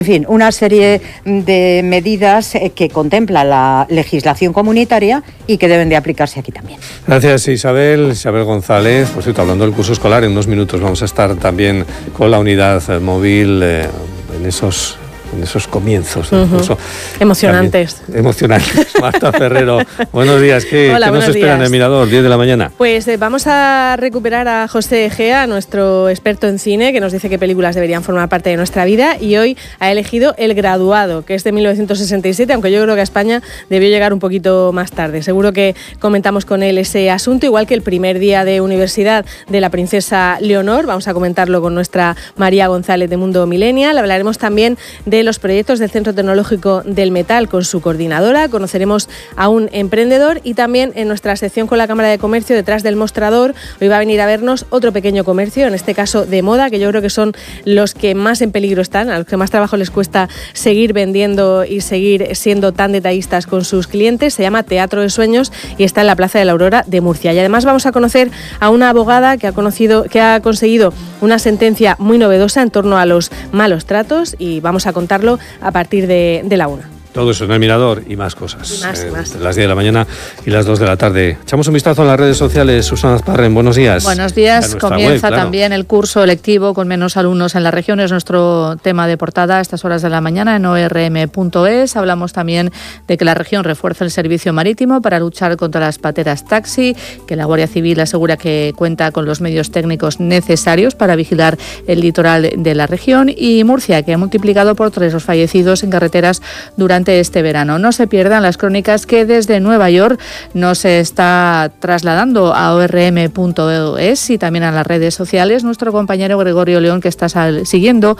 En fin, una serie de medidas que contempla la legislación comunitaria y que deben de aplicarse aquí también. Gracias, Isabel González. Por cierto, hablando del curso escolar, en unos minutos vamos a estar también con la unidad móvil en esos comienzos del curso. Emocionantes. También, emocionantes. Marta Ferrero, buenos días. ¿Qué nos espera en el Mirador, 10 de la mañana? Pues vamos a recuperar a José Egea, nuestro experto en cine, que nos dice qué películas deberían formar parte de nuestra vida, y hoy ha elegido El Graduado, que es de 1967, aunque yo creo que a España debió llegar un poquito más tarde. Seguro que comentamos con él ese asunto, igual que el primer día de universidad de la princesa Leonor. Vamos a comentarlo con nuestra María González de Mundo Millennial. Hablaremos también de los proyectos del Centro Tecnológico del Metal con su coordinadora. Conoceremos a un emprendedor, y también en nuestra sección con la Cámara de Comercio, detrás del mostrador, hoy va a venir a vernos otro pequeño comercio, en este caso de moda, que yo creo que son los que más en peligro están, a los que más trabajo les cuesta seguir vendiendo y seguir siendo tan detallistas con sus clientes. Se llama Teatro de Sueños y está en la Plaza de la Aurora de Murcia. Y además vamos a conocer a una abogada que ha conseguido una sentencia muy novedosa en torno a los malos tratos, y vamos a contarlo a partir de la 1. Todo eso en el Mirador y más cosas. Y más. Las 10 de la mañana y las 2 de la tarde. Echamos un vistazo en las redes sociales. Susana Azparren, buenos días. Buenos días. Comienza también el curso lectivo con menos alumnos en la región. Es nuestro tema de portada a estas horas de la mañana en ORM.es. Hablamos también de que la región refuerza el servicio marítimo para luchar contra las pateras taxi, que la Guardia Civil asegura que cuenta con los medios técnicos necesarios para vigilar el litoral de la región, y Murcia, que ha multiplicado por 3 los fallecidos en carreteras durante este verano. No se pierdan las crónicas que desde Nueva York nos está trasladando a ORM.es y también a las redes sociales nuestro compañero Gregorio León, que está siguiendo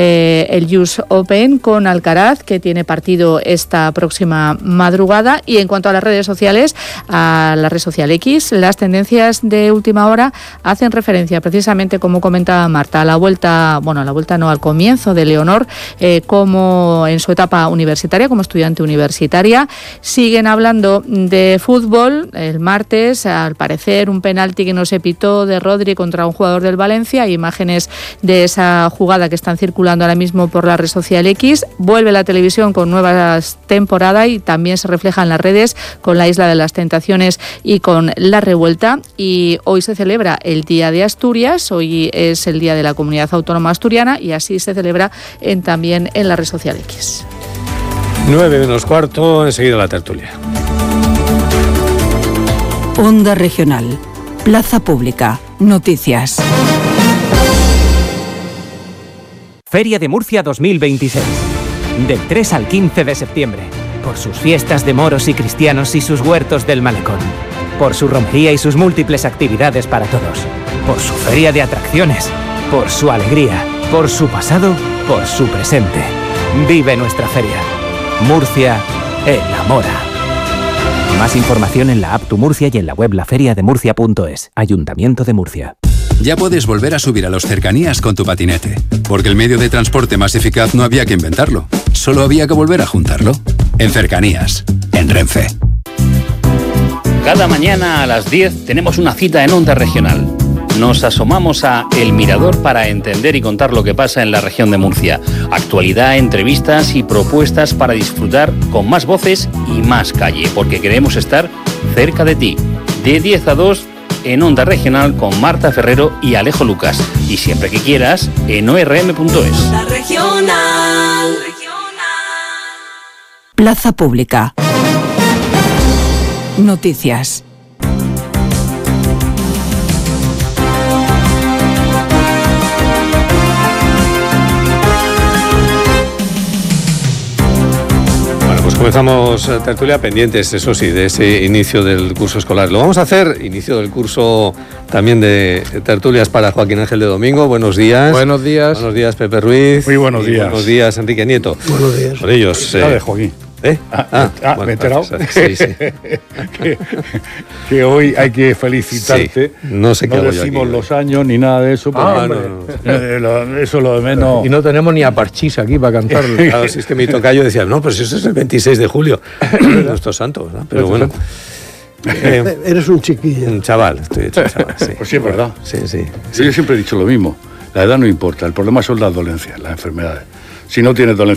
el US Open con Alcaraz, que tiene partido esta próxima madrugada. Y en cuanto a las redes sociales, a la red social X, las tendencias de última hora hacen referencia precisamente, como comentaba Marta, al comienzo de Leonor como en su etapa universitaria, como estudiante universitaria. Siguen hablando de fútbol. El martes, al parecer, un penalti que no se pitó de Rodri contra un jugador del Valencia. Hay imágenes de esa jugada que están circulando ahora mismo por la red social X. Vuelve la televisión con nuevas temporadas y también se refleja en las redes con la Isla de las Tentaciones y con La Revuelta. Y hoy se celebra el Día de Asturias. Hoy es el Día de la Comunidad Autónoma Asturiana, y así se celebra también en la red social X. 9 menos cuarto, enseguida la tertulia. Onda Regional, Plaza Pública, noticias. Feria de Murcia 2026. Del 3 al 15 de septiembre. Por sus fiestas de moros y cristianos y sus huertos del malecón. Por su romería y sus múltiples actividades para todos. Por su feria de atracciones. Por su alegría. Por su pasado. Por su presente. Vive nuestra feria. Murcia enamora. Más información en la app Tu Murcia y en la web laferiademurcia.es. Ayuntamiento de Murcia. Ya puedes volver a subir a los cercanías con tu patinete, porque el medio de transporte más eficaz no había que inventarlo, solo había que volver a juntarlo. En Cercanías, en Renfe. Cada mañana a las 10 tenemos una cita en Onda Regional. Nos asomamos a El Mirador para entender y contar lo que pasa en la región de Murcia. Actualidad, entrevistas y propuestas para disfrutar con más voces y más calle, porque queremos estar cerca de ti. De 10 a 2 en Onda Regional con Marta Ferrero y Alejo Lucas. Y siempre que quieras en ORM.es. Onda Regional. Plaza Pública. Noticias. Comenzamos tertulia, pendientes, eso sí, de ese inicio del curso escolar. Lo vamos a hacer, inicio del curso también de tertulias para Joaquín Ángel de Domingo. Buenos días. Buenos días. Buenos días, Pepe Ruiz. Muy buenos días. Buenos días, Enrique Nieto. Buenos días. Por ellos. De Joaquín. Bueno, ¿me he enterado? Sí. que hoy hay que felicitarte. Sí, no sé qué hago yo aquí. No decimos los años ni nada de eso. No. Eso es lo de menos. Y no tenemos ni a Parchís aquí para cantarlo. Claro, si es que mi tocayo decía, no, pues eso es el 26 de julio. Nuestro santo, ¿no? Pero bueno. Eres un chiquillo. Un chaval, estoy hecho chaval, sí. Pues sí, es verdad. Sí. Yo siempre he dicho lo mismo. La edad no importa, el problema son las dolencias, las enfermedades. si no tienes dolencia